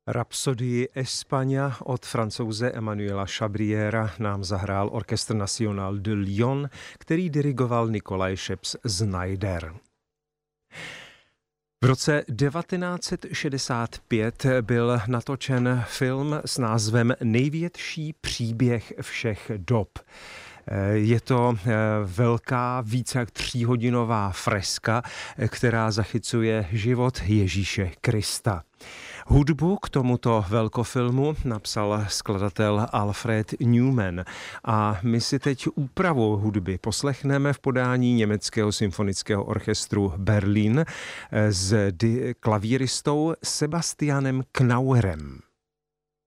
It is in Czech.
Rapsodii España od Francouze Emmanuela Chabriera nám zahrál Orchestre National de Lyon, který dirigoval Nikolaj Scheps-Znaider. V roce 1965 byl natočen film s názvem Největší příběh všech dob. Je to velká, více jak 3hodinová freska, která zachycuje život Ježíše Krista. Hudbu k tomuto velkofilmu napsal skladatel Alfred Newman a my si teď úpravu hudby poslechneme v podání německého symfonického orchestru Berlin s klavíristou Sebastianem Knauerem.